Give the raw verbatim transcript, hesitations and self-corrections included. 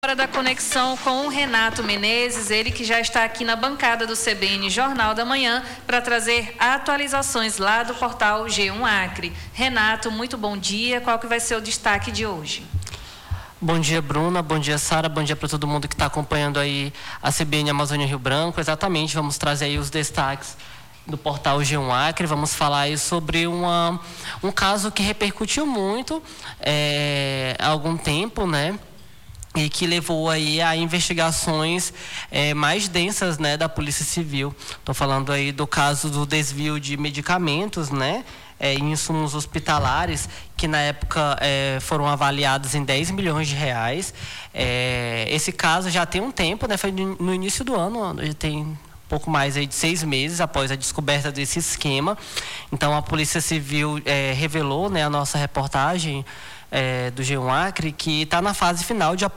Hora da conexão com o Renato Menezes, ele que já está aqui na bancada do C B N Jornal da Manhã para trazer atualizações lá do portal G um Acre. Renato, muito bom dia. Qual que vai ser o destaque de hoje? Bom dia, Bruna. Bom dia, Sara. Bom dia para todo mundo que está acompanhando aí a C B N Amazônia Rio Branco. Exatamente, vamos trazer aí os destaques do portal G um Acre. Vamos falar aí sobre uma, um caso que repercutiu muito é, há algum tempo, né? E que levou aí a investigações é, mais densas, né, da Polícia Civil. Estou falando aí do caso do desvio de medicamentos, né, é, em insumos hospitalares, que na época é, foram avaliados em dez milhões de reais. É, esse caso já tem um tempo, né, foi no início do ano, já tem pouco mais aí de seis meses após a descoberta desse esquema. Então a Polícia Civil é, revelou, né, a nossa reportagem é, do G um Acre, que está na fase final de